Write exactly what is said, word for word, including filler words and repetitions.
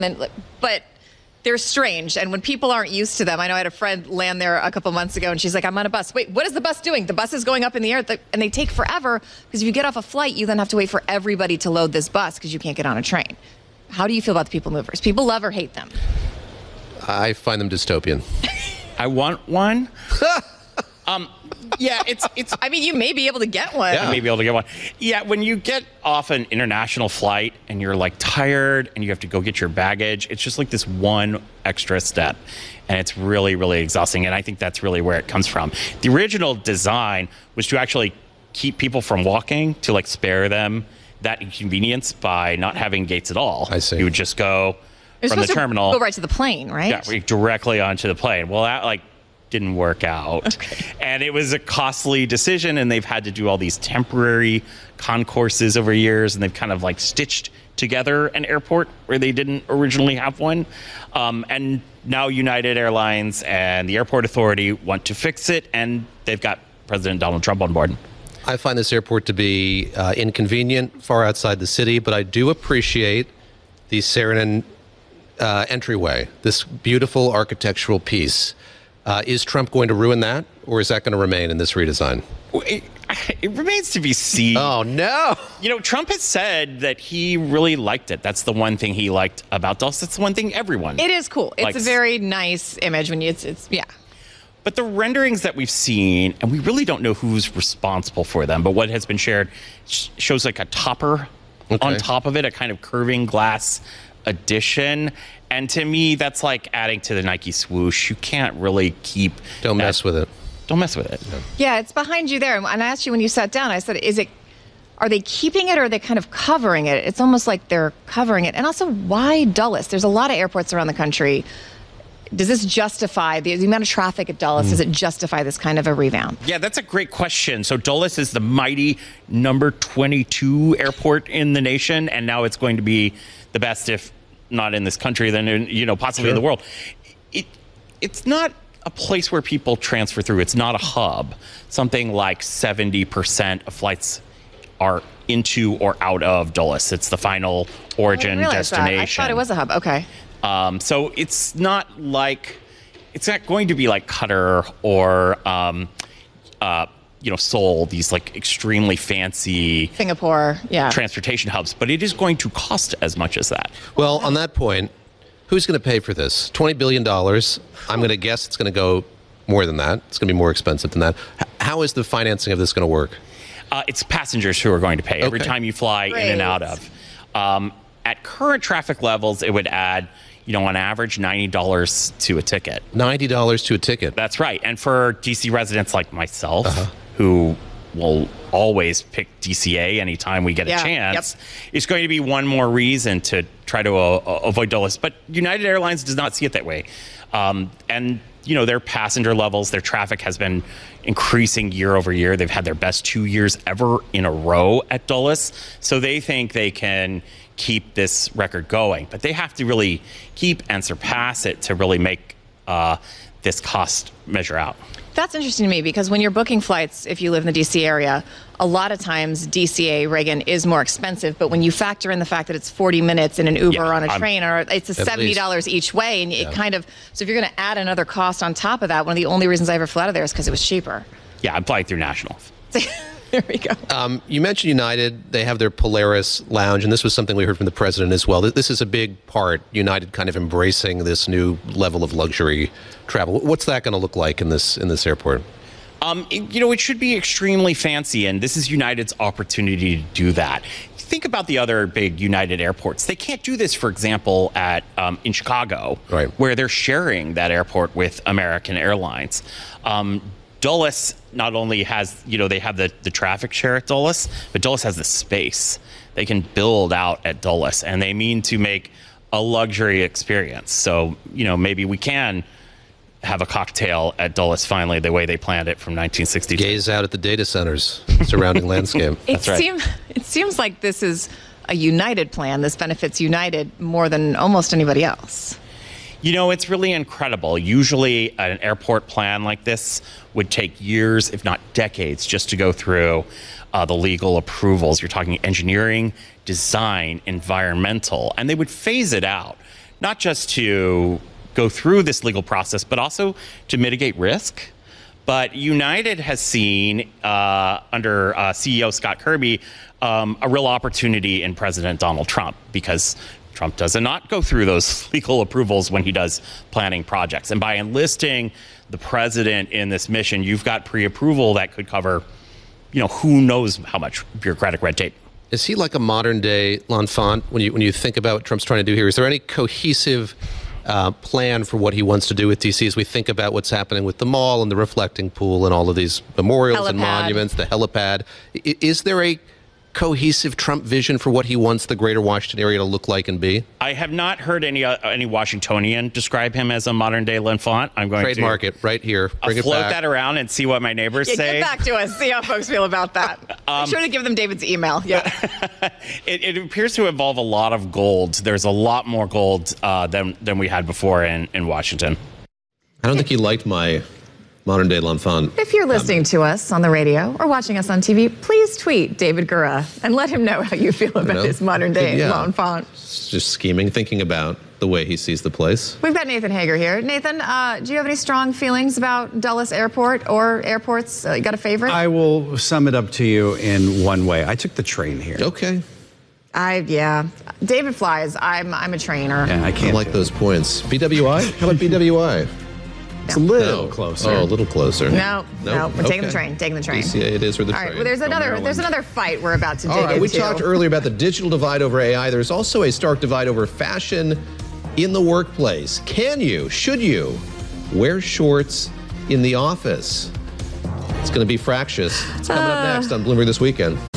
And, but they're strange, and when people aren't used to them, I know I had a friend land there a couple months ago, and she's like, I'm on a bus. Wait, what is the bus doing? The bus is going up in the air, and they take forever, because if you get off a flight, you then have to wait for everybody to load this bus, because you can't get on a train. How do you feel about the people movers? People love or hate them? I find them dystopian. I want one. um, yeah, it's it's. I mean, you may be able to get one. Yeah, you may be able to get one. Yeah, when you get off an international flight and you're like tired and you have to go get your baggage, it's just like this one extra step, and it's really, really exhausting. And I think that's really where it comes from. The original design was to actually keep people from walking, to like spare them that inconvenience by not having gates at all. I see. You would just go You're from the terminal. Go right to the plane, right? Yeah, directly onto the plane. Well, that like didn't work out. Okay. And it was a costly decision, and they've had to do all these temporary concourses over years, and they've kind of like stitched together an airport where they didn't originally have one. Um, and now United Airlines and the Airport Authority want to fix it, and they've got President Donald Trump on board. I find this airport to be uh, inconvenient, far outside the city, but I do appreciate the Saarinen uh, entryway, this beautiful architectural piece. Uh, is Trump going to ruin that, or is that going to remain in this redesign? It, it remains to be seen. Oh, no. You know, Trump has said that he really liked it. That's the one thing he liked about Dulles. That's the one thing everyone It is cool. It's likes. a very nice image when you, it's, it's yeah. But the renderings that we've seen, and we really don't know who's responsible for them, but what has been shared sh- shows like a topper Okay. on top of it, a kind of curving glass addition. And to me, that's like adding to the Nike swoosh. You can't really keep... Don't that- mess with it. Don't mess with it. Yeah, it's behind you there. And I asked you when you sat down, I said, is it, are they keeping it or are they kind of covering it? It's almost like they're covering it. And also, why Dulles? There's a lot of airports around the country. Does this justify, the, the amount of traffic at Dulles, mm. does it justify this kind of a revamp? Yeah, that's a great question. So Dulles is the mighty number twenty-two airport in the nation, and now it's going to be the best, if not in this country, then in, you know, possibly Sure. in the world. It, it's not a place where people transfer through. It's not a hub. Something like seventy percent of flights are into or out of Dulles. It's the final origin I destination. That. I thought it was a hub. Okay. Um, so it's not like, it's not going to be like Qatar or, um, uh, you know, Seoul, these like extremely fancy Singapore, yeah. transportation hubs, but it is going to cost as much as that. Well, on that point, who's going to pay for this? twenty billion dollars. I'm going to guess it's going to go more than that. It's going to be more expensive than that. H- how is the financing of this going to work? Uh, it's passengers who are going to pay every Okay. time you fly Great. in and out of. Um, at current traffic levels, it would add, you know, on average, ninety dollars to a ticket. ninety dollars to a ticket. That's right. And for D C residents like myself, Uh-huh. who will always pick D C A anytime we get Yeah, a chance, yep. it's going to be one more reason to try to uh, avoid Dulles. But United Airlines does not see it that way. Um, and, you know, their passenger levels, their traffic has been increasing year over year. They've had their best two years ever in a row at Dulles. So they think they can keep this record going. But they have to really keep and surpass it to really make uh, this cost measure out. That's interesting to me because when you're booking flights, if you live in the D C area, a lot of times D C A, Reagan, is more expensive. But when you factor in the fact that it's forty minutes in an Uber Yeah, or on a I'm- train, or it's a seventy dollars each way, and it Yeah. kind of, so if you're going to add another cost on top of that, one of the only reasons I ever flew out of there is because it was cheaper. Yeah, I'm flying through National. There we go. Um, you mentioned United. They have their Polaris lounge, and this was something we heard from the president as well. This is a big part, United kind of embracing this new level of luxury travel. What's that going to look like in this in this airport? Um, it- you know, it should be extremely fancy, and this is United's opportunity to do that. Think about the other big United airports. They can't do this, for example, at um, in Chicago, Right. where they're sharing that airport with American Airlines. Um, Dulles not only has, you know, they have the, the traffic share at Dulles, but Dulles has the space. They can build out at Dulles, and they mean to make a luxury experience. So, you know, maybe we can have a cocktail at Dulles finally the way they planned it from nineteen sixty-two. Gaze out at the data centers surrounding landscape. It, That's right. seem, it seems like this is a United plan. This benefits United more than almost anybody else. You know, it's really incredible. Usually an airport plan like this would take years, if not decades, just to go through uh, the legal approvals. You're talking engineering, design, environmental, and they would phase it out not just to go through this legal process, but also to mitigate risk. But United has seen, uh, under uh, C E O Scott Kirby, um, a real opportunity in President Donald Trump, because Trump does not go through those legal approvals when he does planning projects. And by enlisting the president in this mission, you've got pre-approval that could cover, you know, who knows how much bureaucratic red tape. Is he like a modern day L'Enfant when you when you think about what Trump's trying to do here? Is there any cohesive uh, plan for what he wants to do with D C as we think about what's happening with the mall and the reflecting pool and all of these memorials and Helipad. monuments, the helipad? I- Is there a cohesive Trump vision for what he wants the greater Washington area to look like and be? I have not heard any uh, any Washingtonian describe him as a modern day L'Enfant. I'm going Trademark to it right here. Bring it float back. that around and see what my neighbors Yeah, say. get back to us. See how folks feel about that. Um, Make sure to give them David's email. Yeah. It, it appears to involve a lot of gold. There's a lot more gold uh, than than we had before in, in Washington. I don't think he liked my modern day L'Enfant. If you're listening to us on the radio or watching us on T V, please tweet David Gura and let him know how you feel about know, his modern day yeah. L'Enfant. Just scheming, thinking about the way he sees the place. We've got Nathan Hager here. Nathan, uh, do you have any strong feelings about Dulles Airport or airports? Uh, you got a favorite? I will sum it up to you in one way. I took the train here. Okay. I yeah. David flies. I'm I'm a trainer. Yeah, I I can't. like those points. B W I? How about B W I? It's a little No. closer. Oh, a little closer. No, no, Nope. we're taking the Okay. train. Taking the train. D C A it is for the All train. right. Well, there's Go another Maryland. there's another fight we're about to dig All right, into. we talked earlier about the digital divide over A I. There's also a stark divide over fashion in the workplace. Can you, should you, wear shorts in the office? It's going to be fractious. It's coming Uh. up next on Bloomberg This Weekend.